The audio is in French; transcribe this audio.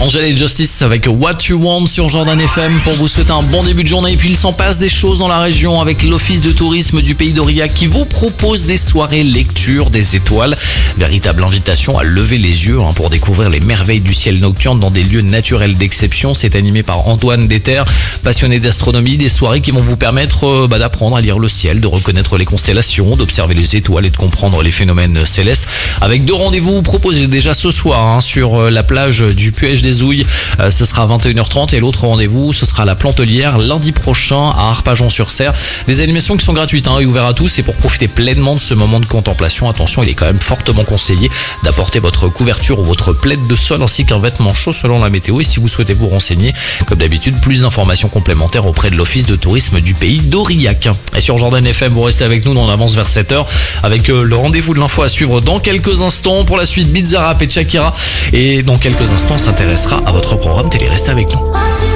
Angèle et Justice avec What You Want sur Jordan FM pour vous souhaiter un bon début de journée. Et puis il s'en passe des choses dans la région avec l'Office de tourisme du Pays d'Aurillac qui vous propose des soirées lecture des étoiles. Véritable invitation à lever les yeux pour découvrir les merveilles du ciel nocturne dans des lieux naturels d'exception. C'est animé par Antoine Déter, passionné d'astronomie. Des soirées qui vont vous permettre d'apprendre à lire le ciel, de reconnaître les constellations, d'observer les étoiles et de comprendre les phénomènes célestes. Avec 2 rendez-vous proposés déjà ce soir sur la plage du Puech des Ouilles, ce sera à 21h30 et l'autre rendez-vous ce sera à la Plantelière lundi prochain à Arpajon-sur-Cère. Des animations qui sont gratuites et ouvertes à tous, et pour profiter pleinement de ce moment de contemplation, attention, il est quand même fortement conseillé d'apporter votre couverture ou votre plaid de sol ainsi qu'un vêtement chaud selon la météo. Et si vous souhaitez vous renseigner, comme d'habitude, plus d'informations complémentaires auprès de l'Office de tourisme du Pays d'Aurillac. Et sur Jordan FM, vous restez avec nous, on avance vers 7h avec le rendez-vous de l'info à suivre dans quelques instants. Pour la suite, Bizarrap et Shakira. Et dans quelques instants, on s'intéressera à votre programme télé. Restez avec nous.